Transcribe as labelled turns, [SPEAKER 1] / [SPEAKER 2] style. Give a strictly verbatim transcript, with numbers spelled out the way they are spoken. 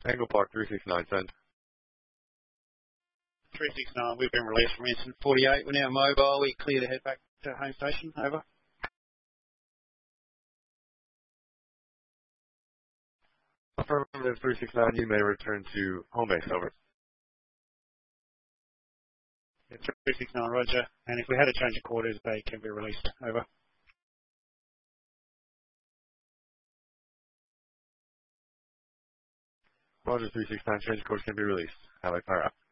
[SPEAKER 1] Tango Park three six nine, send.
[SPEAKER 2] three six nine, we've been released from incident forty-eight. We're now mobile. We clear to head back to home station. Over.
[SPEAKER 1] Affirmative three six nine, you may return to home base. Over.
[SPEAKER 2] three six nine, roger. And if we had a change of quarters, they can be released. Over.
[SPEAKER 1] Roger three six nine, change of quarters can be released. Highlight power up.